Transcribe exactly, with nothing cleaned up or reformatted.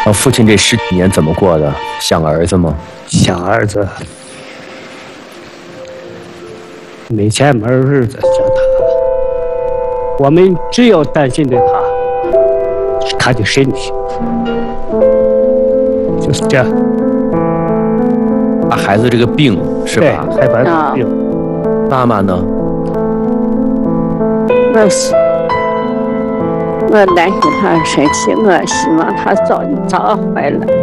啊，父亲这十几年怎么过的？想儿子吗？ 想儿子，没钱没日子想他。我们只要担心着他，他的身体，就是这样。 啊，孩子这个病是吧？ 对，害怕这病。 妈妈呢？ 我是我担心他身体，我希望他早早回来。